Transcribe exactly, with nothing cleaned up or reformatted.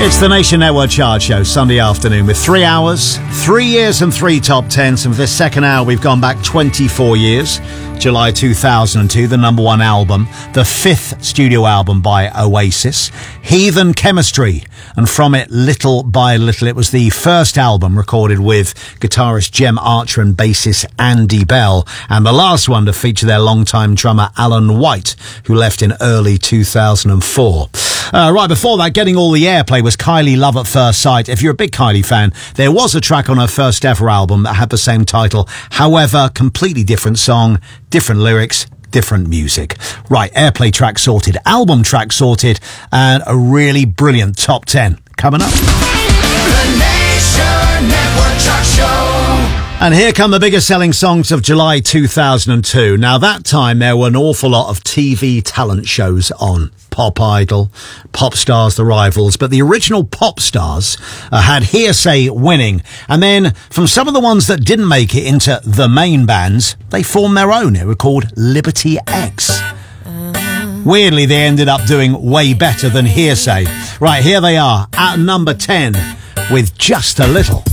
It's the Nation Network Chart Show, Sunday afternoon, with three hours, three years and three top tens. And for this second hour, we've gone back twenty-four years. July two thousand two, the number one album, the fifth studio album by Oasis, Heathen Chemistry. And from it, Little by Little, it was the first album recorded with guitarist Jem Archer and bassist Andy Bell. And the last one to feature their longtime drummer Alan White, who left in early two thousand four. Uh, right before that, getting all the airplay was Kylie Love at First Sight. If you're a big Kylie fan, there was a track on her first ever album that had the same title. However, completely different song, different lyrics, different music. Right, airplay track sorted, album track sorted, and a really brilliant top ten coming up. The Nation Network Chart Show. And here come the biggest selling songs of July two thousand two. Now, that time there were an awful lot of T V talent shows on. Pop Idol, Pop Stars, The Rivals, but the original Pop Stars uh, had Hearsay winning. And then from some of the ones that didn't make it into the main bands, they formed their own. They were called Liberty X. Weirdly, they ended up doing way better than Hearsay. Right, here they are at number ten with Just a Little.